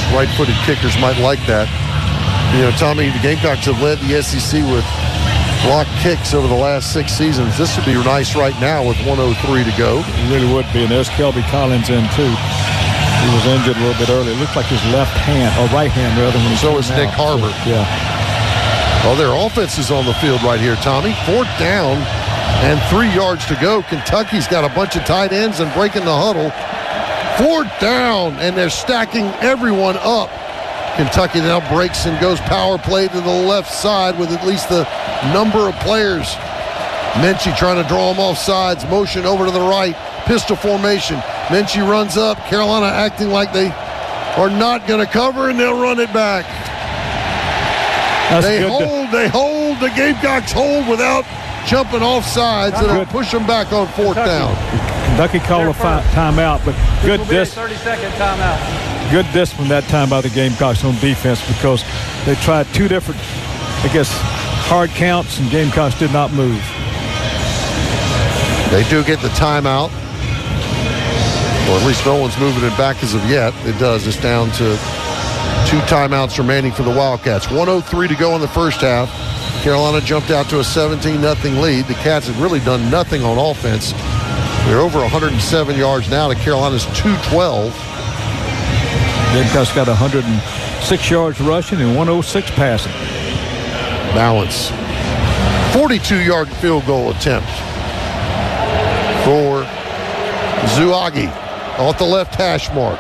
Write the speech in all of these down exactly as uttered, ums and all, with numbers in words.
right-footed kickers might like that. You know, Tommy, the Gamecocks have led the S E C with block kicks over the last six seasons. This would be nice right now with one oh three to go. It really would be. And there's Kelby Collins in, too. He was injured a little bit earlier. It looked like his left hand, or right hand, rather. When he so is Nick out. Harbor. Yeah. Well, their offense is on the field right here, Tommy. Fourth down and three yards to go. Kentucky's got a bunch of tight ends and breaking the huddle. Fourth down, and they're stacking everyone up. Kentucky now breaks and goes power play to the left side with at least the number of players. Minchie trying to draw them off sides. Motion over to the right. Pistol formation. Minchie runs up. Carolina acting like they are not going to cover, and they'll run it back. That's they good hold. To- they hold. The Gamecocks hold without jumping off sides. It'll good. push them back on fourth Kentucky. down. Kentucky called a fi- timeout, but good dis- thirty-second timeout. Good discipline that time by the Gamecocks on defense because they tried two different, I guess, hard counts, and Gamecocks did not move. They do get the timeout. Well, at least no one's moving it back as of yet. It does. It's down to two timeouts remaining for the Wildcats. one oh three to go in the first half. Carolina jumped out to a seventeen nothing lead. The Cats have really done nothing on offense. They're over one hundred seven yards now to Carolina's two twelve. Gamecocks got one hundred six yards rushing and one oh six passing. Balance. forty-two yard field goal attempt for Zuagi off the left hash mark.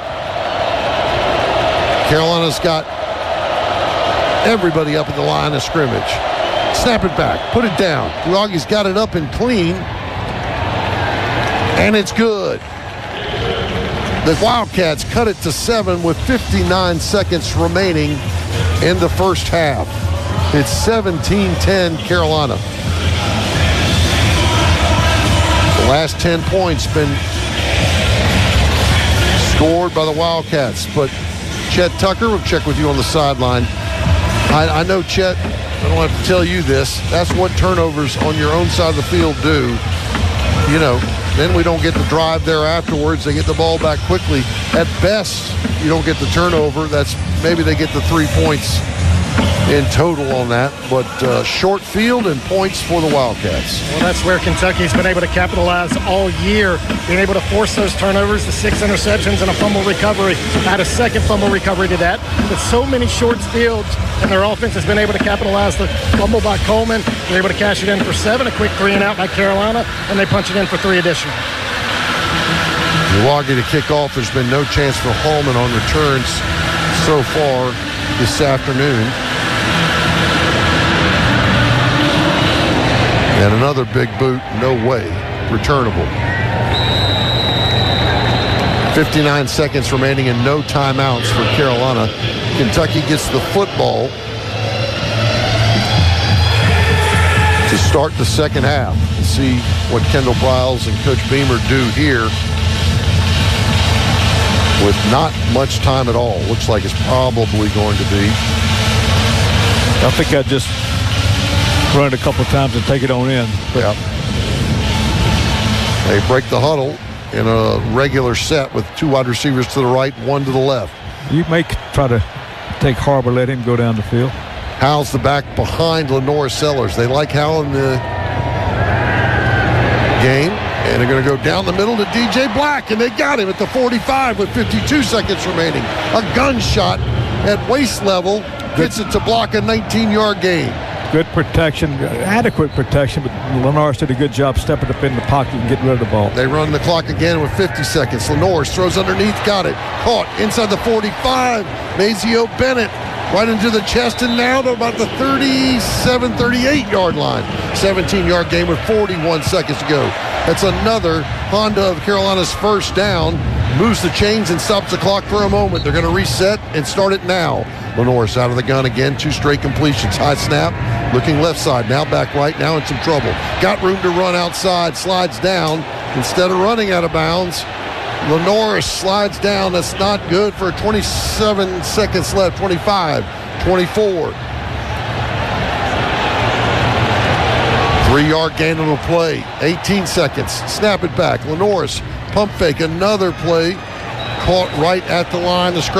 Carolina's got everybody up at the line of scrimmage. Snap it back. Put it down. Zuagi's got it up and clean. And it's good. The Wildcats cut it to seven with fifty-nine seconds remaining in the first half. It's seventeen ten Carolina. The last ten points been scored by the Wildcats. But Chet Tucker, we'll check with you on the sideline. I, I know, Chet, I don't have to tell you this. That's what turnovers on your own side of the field do. You know, then we don't get the drive there afterwards. They get the ball back quickly. At best, you don't get the turnover. That's maybe they get the three points in total on that. But uh, short field and points for the Wildcats. Well, that's where Kentucky's been able to capitalize all year, being able to force those turnovers, the six interceptions and a fumble recovery. Add a second fumble recovery to that. With so many short fields, and their offense has been able to capitalize the fumble by Coleman. They're able to cash it in for seven, a quick three and out by Carolina, and they punch it in for three additional. Milwaukee to kick off. There's been no chance for Holman on returns so far this afternoon. And another big boot, no way, returnable. fifty-nine seconds remaining and no timeouts for Carolina. Kentucky gets the football to start the second half. We'll see what Kendall Briles and Coach Beamer do here with not much time at all. Looks like it's probably going to be. I think I just run it a couple of times and take it on in. Yeah. They break the huddle in a regular set with two wide receivers to the right, one to the left. You may try to take Harbor, let him go down the field. Howell's the back behind Lenore Sellers. They like Howell in the game, and they're going to go down the middle to D J Black, and they got him at the forty-five with fifty-two seconds remaining. A gunshot at waist level gets it to block a nineteen yard gain. Good protection, adequate protection, but Lenore did a good job stepping up in the pocket and getting rid of the ball. They run the clock again with fifty seconds. Lenore throws underneath, got it. Caught inside the forty-five. Mazio Bennett right into the chest, and now to about the thirty-seven, thirty-eight yard line. seventeen yard gain with forty-one seconds to go. That's another Honda of Carolina's first down. Moves the chains and stops the clock for a moment. They're going to reset and start it now. Lenore's out of the gun again. Two straight completions. High snap. Looking left side. Now back right. Now in some trouble. Got room to run outside. Slides down. Instead of running out of bounds, Lenore slides down. That's not good for twenty-seven seconds left. twenty-five, twenty-four. Three-yard gain on the play. eighteen seconds. Snap it back. Lenore's pump fake. Another play. Caught right at the line of scrimmage.